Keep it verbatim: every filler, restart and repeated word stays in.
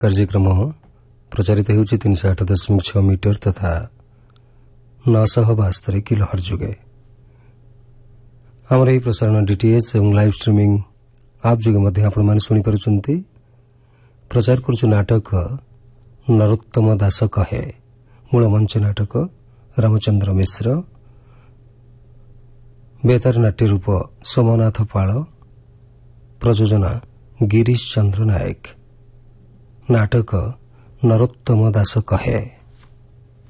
कार्यक्रम प्रचारित होउछि तीन सौ आठ दशमिक छह मीटर तथा नौ सौ बास्तरी किलो हर्ज जुगे आमर यह प्रसारण डीटीएच और लाइव स्ट्रीमिंग आप जुगे मध्य आपण माने सुनि पारुचंती। प्रचार करुछु नाटक नरोत्तम दास कहे। मूल मंच नाटक रामचंद्र मिश्र। बेतार नाट्य रूप सोमनाथ पाल। प्रयोजना गिरीश चंद्र नायक। नाटक नरोत्तम दास कहे।